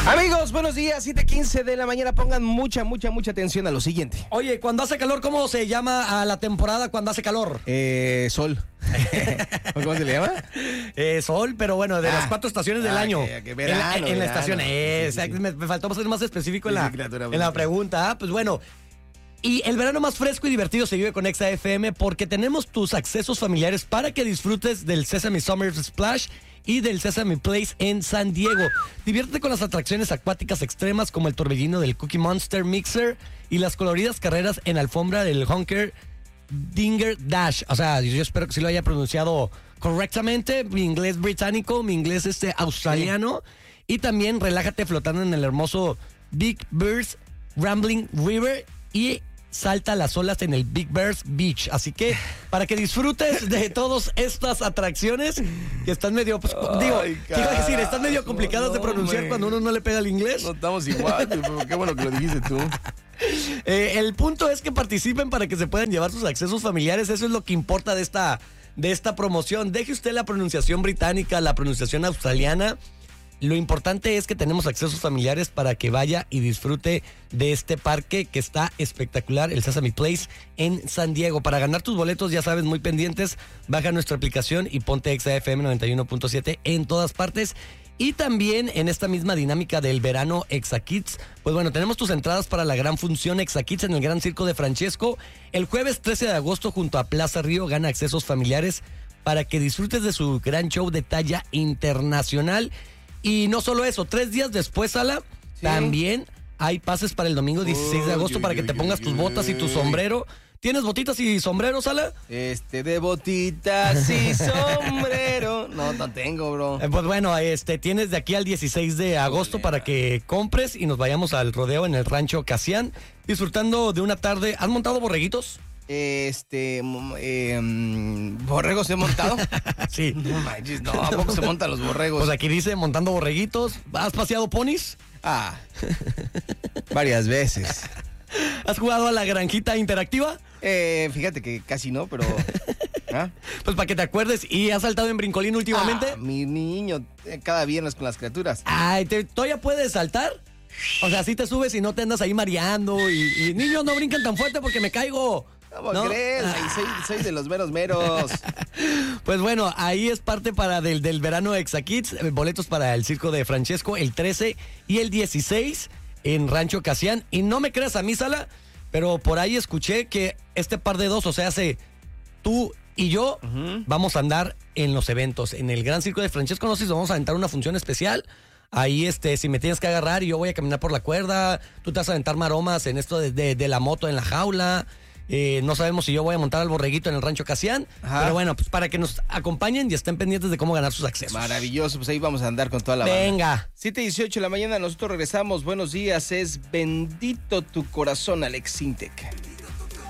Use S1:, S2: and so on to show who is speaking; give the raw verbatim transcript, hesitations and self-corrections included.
S1: Amigos, buenos días, siete quince de la mañana. Pongan mucha, mucha, mucha atención a lo siguiente.
S2: Oye, cuando hace calor, ¿cómo se llama a la temporada cuando hace calor?
S1: Eh, sol. ¿Cómo se le llama?
S2: Eh, sol, pero bueno, de
S1: Ah,
S2: las cuatro estaciones del
S1: ah,
S2: año.
S1: que- que verano,
S2: en la, en la
S1: verano.
S2: estación, eh,
S1: Sí, sí, sí.
S2: Me, me faltó ser más específico en
S1: Sí,
S2: la,
S1: sí, criatura
S2: en
S1: bonita.
S2: la pregunta. Ah, pues bueno. Y el verano más fresco y divertido se vive con Exa F M porque tenemos tus accesos familiares para que disfrutes del Sesame Summer Splash y del Sesame Place en San Diego. Diviértete con las atracciones acuáticas extremas como el torbellino del Cookie Monster Mixer y las coloridas carreras en alfombra del Honker Dinger Dash. O sea, yo espero que sí lo haya pronunciado correctamente. Mi inglés británico, mi inglés este australiano. Y también relájate flotando en el hermoso Big Bears Rambling River y salta las olas en el Big Bears Beach. Así que para que disfrutes de todas estas atracciones que están medio, pues, digo,
S1: Ay,
S2: te iba a decir, están medio
S1: carajo,
S2: complicadas de
S1: no,
S2: pronunciar
S1: hombre.
S2: cuando uno no le pega el inglés.
S1: No estamos igual, pero qué bueno que lo dijiste tú.
S2: Eh, el punto es que participen para que se puedan llevar sus accesos familiares. Eso es lo que importa de esta, de esta promoción. Deje usted la pronunciación británica, la pronunciación australiana. Lo importante es que tenemos accesos familiares para que vaya y disfrute de este parque que está espectacular, el Sesame Place en San Diego. Para ganar tus boletos, ya sabes, muy pendientes, baja nuestra aplicación y ponte Exa F M noventa y uno punto siete en todas partes. Y también en esta misma dinámica del verano Exa Kids, pues bueno, tenemos tus entradas para la gran función Exa Kids en el Gran Circo de Francesco. El jueves trece de agosto junto a Plaza Río gana accesos familiares para que disfrutes de su gran show de talla internacional. Y no solo eso, tres días después, Ala,
S1: Sí.
S2: también hay pases para el domingo dieciséis de agosto
S1: Uy,
S2: para
S1: uy,
S2: que te
S1: uy,
S2: pongas
S1: uy,
S2: tus botas y tu
S1: uy.
S2: sombrero. ¿Tienes botitas y sombrero, Ala?
S1: Este, de botitas y sombrero. No, no tengo, bro.
S2: Eh, pues bueno, este, tienes de aquí al dieciséis de agosto para que compres y nos vayamos al rodeo en el rancho Casián, disfrutando de una tarde. ¿Has montado borreguitos?
S1: Este, mm, eh, mm, ¿borregos he montado?
S2: Sí.
S1: No manches, no, ¿a poco se montan los borregos?
S2: Pues aquí dice montando borreguitos. ¿Has paseado ponis?
S1: Ah, varias veces.
S2: ¿Has jugado a la granjita interactiva?
S1: Eh, fíjate que casi no, pero... ¿Ah?
S2: Pues para que te acuerdes. ¿Y has saltado en brincolín últimamente?
S1: Ah, mi niño, eh, cada viernes con las criaturas.
S2: Ay, ¿te- ¿todavía puedes saltar? O sea, si te subes y no te andas ahí mareando y, y niños no brincan tan fuerte porque me caigo.
S1: ¿Cómo
S2: ¿No?
S1: crees? Ay, soy, soy de los meros meros.
S2: Pues bueno, ahí es parte para del, del verano Exa Kids, eh, boletos para el circo de Francesco el trece y el dieciséis en Rancho Casián. Y no me creas a mí, Sala, pero por ahí escuché que este par de dos, o sea, hace tú y yo,
S1: Ujú.
S2: vamos a andar en los eventos. En el Gran Circo de Francesco, no sé si vamos a aventar una función especial. Ahí, este, si me tienes que agarrar y yo voy a caminar por la cuerda, tú te vas a aventar maromas en esto de, de- de la moto en la jaula. Eh, no sabemos si yo voy a montar al borreguito en el Rancho Casián.
S1: Ajá.
S2: Pero bueno, pues para que nos acompañen y estén pendientes de cómo ganar sus accesos.
S1: Maravilloso, pues ahí vamos a andar con toda la banda.
S2: Venga.
S1: siete dieciocho de la mañana, nosotros regresamos. Buenos días, es Bendito tu corazón, Alex Sintek.